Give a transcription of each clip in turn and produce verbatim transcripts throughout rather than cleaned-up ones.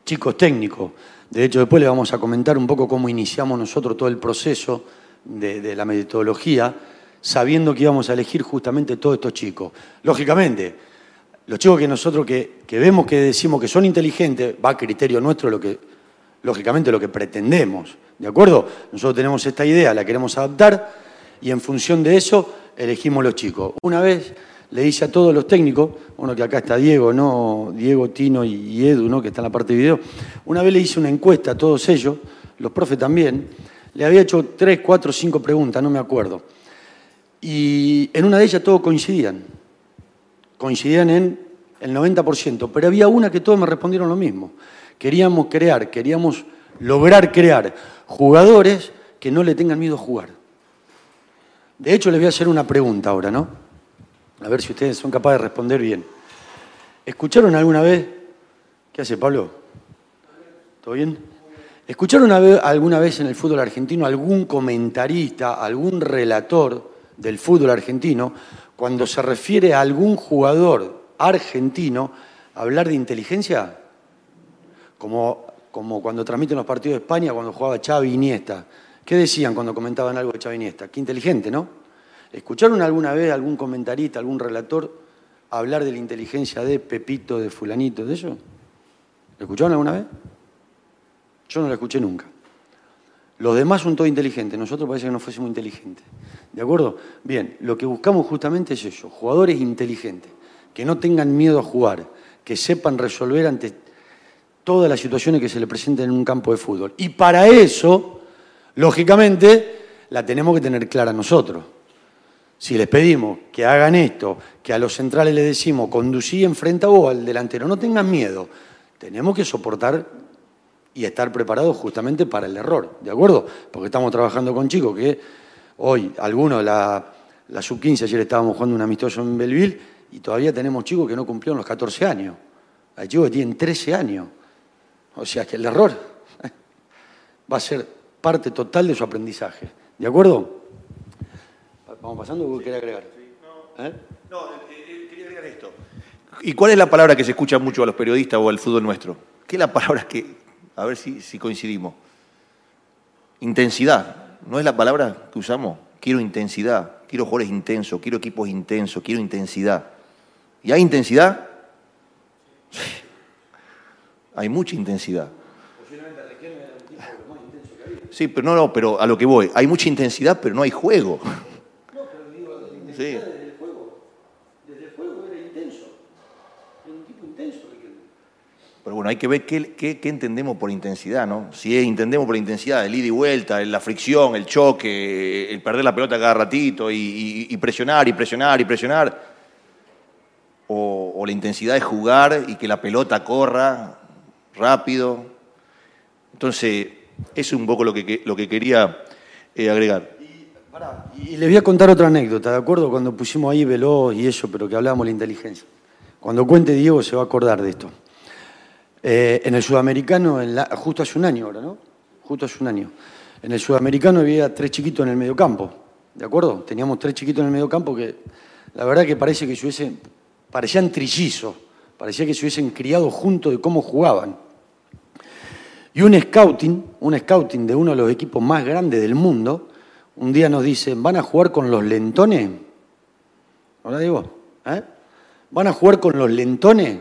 chicos técnicos. De hecho, después les vamos a comentar un poco cómo iniciamos nosotros todo el proceso de, de la metodología, sabiendo que íbamos a elegir justamente todos estos chicos. Lógicamente, los chicos que nosotros que, que vemos que decimos que son inteligentes, va a criterio nuestro lo que, lógicamente, lo que pretendemos. ¿De acuerdo? Nosotros tenemos esta idea, la queremos adaptar y en función de eso elegimos los chicos. Una vez le hice a todos los técnicos, uno que acá está Diego, ¿no? Diego, Tino y Edu, ¿no? Que está en la parte de video. Una vez le hice una encuesta a todos ellos, los profes también. Le había hecho tres, cuatro, cinco preguntas, no me acuerdo. Y en una de ellas todos coincidían. Coincidían en el noventa por ciento, pero había una que todos me respondieron lo mismo. Queríamos crear, queríamos lograr crear jugadores que no le tengan miedo a jugar. De hecho, les voy a hacer una pregunta ahora, ¿no? A ver si ustedes son capaces de responder bien. ¿Escucharon alguna vez? ¿Qué hace Pablo? ¿Todo bien? ¿Escucharon alguna vez en el fútbol argentino algún comentarista, algún relator del fútbol argentino, cuando se refiere a algún jugador argentino, hablar de inteligencia? Como, como cuando transmiten los partidos de España, cuando jugaba Xavi, Iniesta. ¿Qué decían cuando comentaban algo de Xavi, Iniesta? Qué inteligente, ¿no? ¿Escucharon alguna vez algún comentarista, algún relator hablar de la inteligencia de Pepito, de fulanito, de eso? ¿Lo escucharon alguna vez? Yo no lo escuché nunca. Los demás son todos inteligentes, nosotros parece que no fuésemos inteligentes. ¿De acuerdo? Bien, lo que buscamos justamente es eso, jugadores inteligentes, que no tengan miedo a jugar, que sepan resolver ante todas las situaciones que se le presenten en un campo de fútbol. Y para eso, lógicamente, la tenemos que tener clara nosotros. Si les pedimos que hagan esto, que a los centrales les decimos conducí, enfrenta vos al delantero, no tengan miedo, tenemos que soportar y estar preparados justamente para el error, ¿de acuerdo? Porque estamos trabajando con chicos que hoy, algunos, la, la sub quince, ayer estábamos jugando un amistoso en Belleville y todavía tenemos chicos que no cumplieron los catorce años. Hay chicos que tienen trece años. O sea que el error va a ser parte total de su aprendizaje, ¿de acuerdo? Vamos pasando, ¿o querés agregar? ¿Eh? No, eh, quería agregar esto. ¿Y cuál es la palabra que se escucha mucho a los periodistas o al fútbol nuestro? ¿Qué es la palabra que, a ver si, si coincidimos? Intensidad. ¿No es la palabra que usamos? Quiero intensidad, quiero jugadores intensos, quiero equipos intensos, quiero intensidad. ¿Y hay intensidad? Hay mucha intensidad. Posiblemente Riquelme era un tipo lo más intenso que había. Sí, pero no, no, pero a lo que voy. Hay mucha intensidad, pero no hay juego. No, pero digo, la intensidad Sí. desde el juego. Desde el juego era intenso. Era un tipo intenso, Riquelme. Pero bueno, hay que ver qué, qué, qué entendemos por intensidad, ¿no? Si es, entendemos por intensidad el ida y vuelta, la fricción, el choque, el perder la pelota cada ratito y, y, y presionar y presionar y presionar. O, o la intensidad de jugar y que la pelota corra rápido. Entonces, eso es un poco lo que, lo que quería eh, agregar. Y, pará, y les voy a contar otra anécdota, ¿de acuerdo? Cuando pusimos ahí veloz y eso, pero que hablábamos de la inteligencia. Cuando cuente Diego se va a acordar de esto. Eh, en el sudamericano, en la, justo hace un año ahora, ¿no? Justo hace un año. En el sudamericano había tres chiquitos en el mediocampo, ¿de acuerdo? Teníamos tres chiquitos en el mediocampo que la verdad que parece que se hubiesen, parecían trillizos, parecía que se hubiesen criado juntos de cómo jugaban. Y un scouting, un scouting de uno de los equipos más grandes del mundo, un día nos dice, ¿van a jugar con los lentones? ¿Ahora digo? ¿Eh? ¿Van a jugar con los lentones?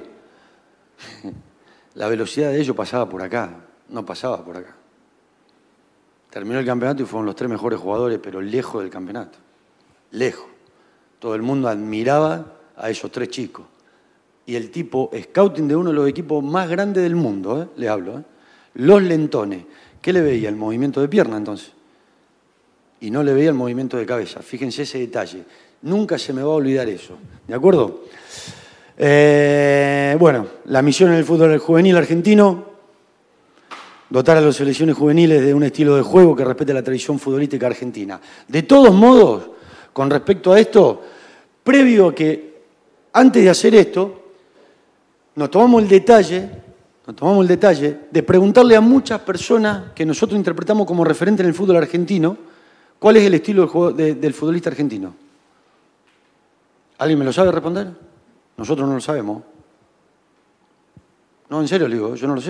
La velocidad de ellos pasaba por acá, no pasaba por acá. Terminó el campeonato y fueron los tres mejores jugadores, pero lejos del campeonato. Lejos. Todo el mundo admiraba a esos tres chicos. Y el tipo, scouting de uno de los equipos más grandes del mundo, ¿eh? Le hablo, ¿eh? Los lentones. ¿Qué le veía? El movimiento de pierna, entonces. Y no le veía el movimiento de cabeza. Fíjense ese detalle. Nunca se me va a olvidar eso. ¿De acuerdo? Eh, bueno, la misión en el fútbol juvenil argentino, dotar a las selecciones juveniles de un estilo de juego que respete la tradición futbolística argentina. De todos modos, con respecto a esto, previo a que, antes de hacer esto, nos tomamos el detalle, nos tomamos el detalle de preguntarle a muchas personas que nosotros interpretamos como referente en el fútbol argentino, ¿cuál es el estilo del, juego, de, del futbolista argentino? ¿Alguien me lo sabe responder? Nosotros no lo sabemos. No, en serio le digo, yo no lo sé.